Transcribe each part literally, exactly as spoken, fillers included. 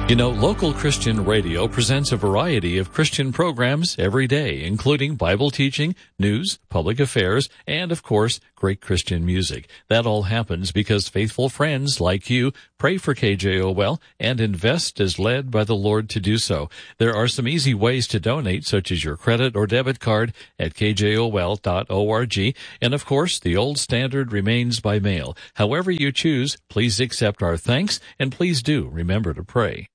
You know, local Christian radio presents a variety of Christian programs every day, including Bible teaching, news, public affairs, and, of course, great Christian music. That all happens because faithful friends like you pray for K J O L and invest as led by the Lord to do so. There are some easy ways to donate, such as your credit or debit card at k j o l dot org. And, of course, the old standard remains by mail. However you choose, please accept our thanks, and please do remember to pray.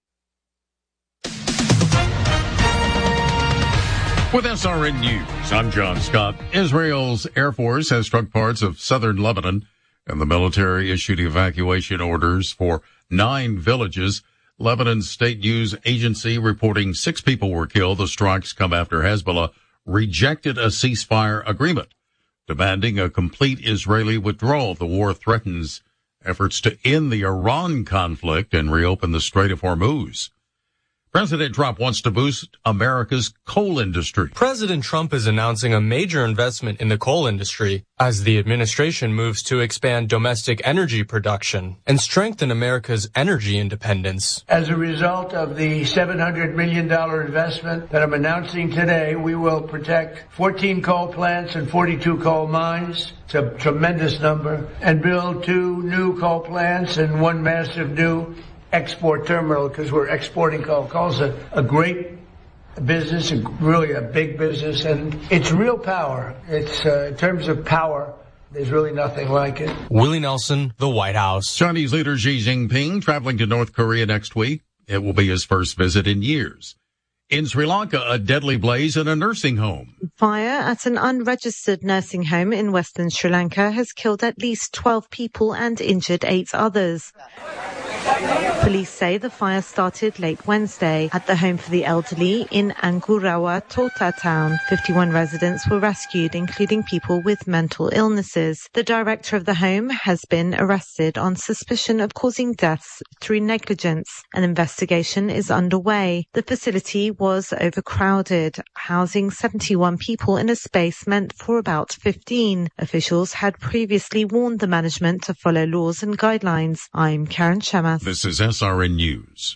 With S R N News, I'm John Scott. Israel's Air Force has struck parts of southern Lebanon, and the military issued evacuation orders for nine villages. Lebanon's state news agency reporting six people were killed. The strikes come after Hezbollah rejected a ceasefire agreement, demanding a complete Israeli withdrawal. The war threatens efforts to end the Iran conflict and reopen the Strait of Hormuz. President Trump wants to boost America's coal industry. President Trump is announcing a major investment in the coal industry as the administration moves to expand domestic energy production and strengthen America's energy independence. As a result of the seven hundred million dollars investment that I'm announcing today, we will protect fourteen coal plants and forty-two coal mines. It's a tremendous number. And build two new coal plants and one massive new export terminal, because we're exporting coal. Coal's a, a great business, a, really a big business, and it's real power. It's uh, in terms of power, there's really nothing like it. Willie Nelson, the White House. Chinese leader Xi Jinping traveling to North Korea next week. It will be his first visit in years. In Sri Lanka, a deadly blaze in a nursing home. Fire at an unregistered nursing home in western Sri Lanka has killed at least twelve people and injured eight others. Police say the fire started late Wednesday at the home for the elderly in Angurawa Tota town. fifty-one residents were rescued, including people with mental illnesses. The director of the home has been arrested on suspicion of causing deaths through negligence. An investigation is underway. The facility was overcrowded, housing seventy-one people in a space meant for about fifteen. Officials had previously warned the management to follow laws and guidelines. I'm Karen Shemath. This is S R N News.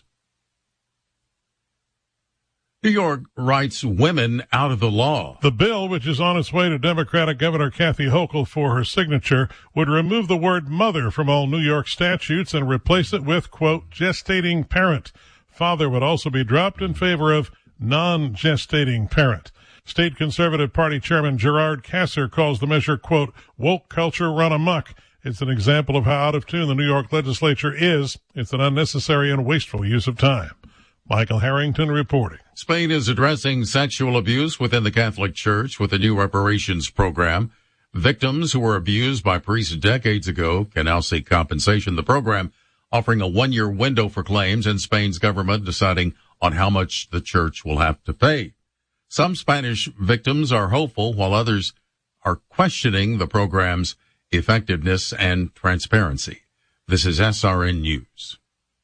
New York writes women out of the law. The bill, which is on its way to Democratic Governor Kathy Hochul for her signature, would remove the word mother from all New York statutes and replace it with, quote, gestating parent. Father would also be dropped in favor of non-gestating parent. State Conservative Party Chairman Gerard Kasser calls the measure, quote, woke culture run amok. It's an example of how out of tune the New York legislature is. It's an unnecessary and wasteful use of time. Michael Harrington reporting. Spain is addressing sexual abuse within the Catholic Church with a new reparations program. Victims who were abused by priests decades ago can now seek compensation. The program offering a one-year window for claims, and Spain's government deciding on how much the church will have to pay. Some Spanish victims are hopeful, while others are questioning the program's effectiveness and transparency. This is S R N News.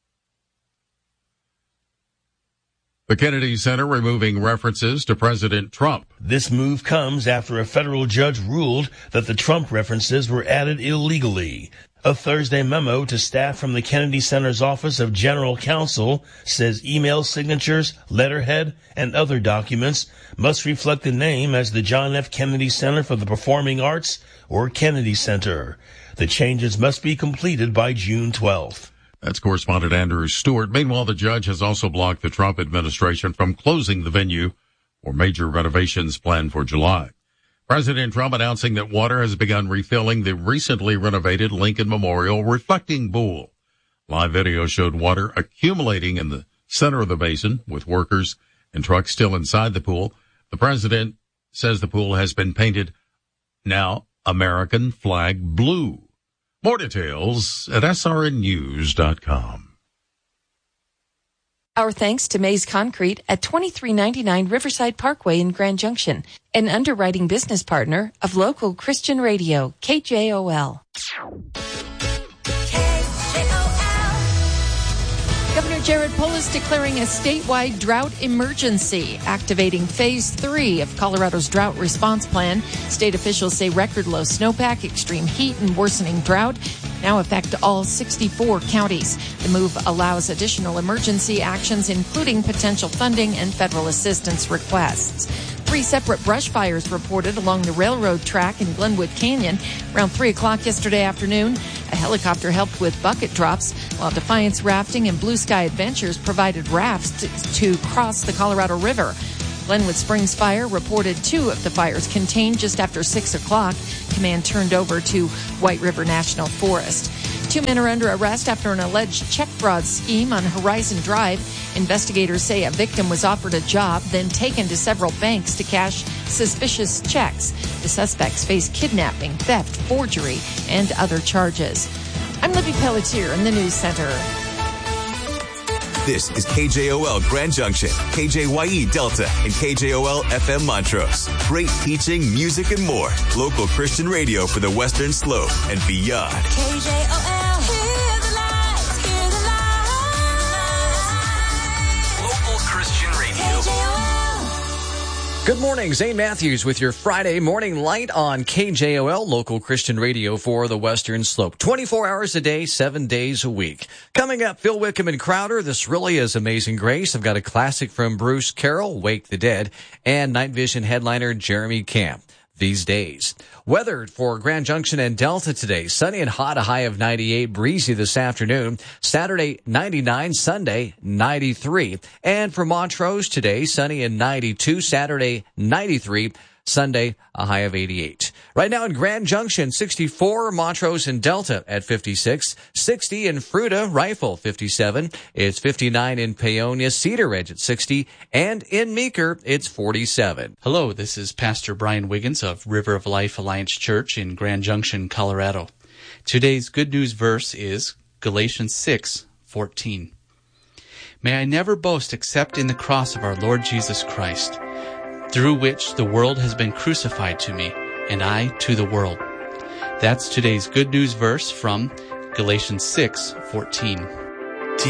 The Kennedy Center removing references to President Trump. This move comes after a federal judge ruled that the Trump references were added illegally. A Thursday memo to staff from the Kennedy Center's Office of General Counsel says email signatures, letterhead, and other documents must reflect the name as the John F. Kennedy Center for the Performing Arts or Kennedy Center. The changes must be completed by June twelfth. That's correspondent Andrew Stewart. Meanwhile, the judge has also blocked the Trump administration from closing the venue for major renovations planned for July. President Trump announcing that water has begun refilling the recently renovated Lincoln Memorial Reflecting Pool. Live video showed water accumulating in the center of the basin, with workers and trucks still inside the pool. The president says the pool has been painted now American flag blue. More details at S R N news dot com. Our thanks to Mays Concrete at twenty-three ninety-nine Riverside Parkway in Grand Junction, an underwriting business partner of local Christian radio, K J O L. Governor Jared Polis declaring a statewide drought emergency, activating phase three of Colorado's drought response plan. State officials say record low snowpack, extreme heat, and worsening drought now affect all sixty-four counties. The move allows additional emergency actions, including potential funding and federal assistance requests. Three separate brush fires reported along the railroad track in Glenwood Canyon. Around three o'clock yesterday afternoon, a helicopter helped with bucket drops, while Defiance Rafting and Blue Sky Adventures provided rafts to, to cross the Colorado River. Glenwood Springs Fire reported two of the fires contained just after six o'clock. Command turned over to White River National Forest. Two men are under arrest after an alleged check fraud scheme on Horizon Drive. Investigators say a victim was offered a job, then taken to several banks to cash suspicious checks. The suspects face kidnapping, theft, forgery, and other charges. I'm Libby Pelletier in the News Center. This is K J O L Grand Junction, K J Y E Delta, and K J O L F M Montrose. Great teaching, music, and more. Local Christian radio for the Western Slope and beyond. K J O L, hear the lights, hear the lights. Local Christian radio. K J O L. Good morning, Zane Matthews with your Friday morning light on K J O L, local Christian radio for the Western Slope. twenty-four hours a day, seven days a week. Coming up, Phil Wickham and Crowder, This Really Is Amazing Grace. I've got a classic from Bruce Carroll, Wake the Dead, and Night Vision headliner Jeremy Camp. These days. Weather for Grand Junction and Delta today. Sunny and hot, a high of ninety-eight, breezy this afternoon. Saturday, ninety-nine, Sunday, ninety-three. And for Montrose today, sunny and ninety-two, Saturday, ninety-three, Sunday, a high of eighty-eight. Right now in Grand Junction, sixty-four, Montrose and Delta at fifty-six, sixty in Fruita, Rifle, fifty-seven. It's fifty-nine in Paonia, Cedar Ridge at sixty, and in Meeker, it's forty-seven. Hello, this is Pastor Brian Wiggins of River of Life Alliance Church in Grand Junction, Colorado. Today's good news verse is Galatians six fourteen. May I never boast except in the cross of our Lord Jesus Christ, through which the world has been crucified to me, and I to the world. That's today's good news verse from Galatians six fourteen.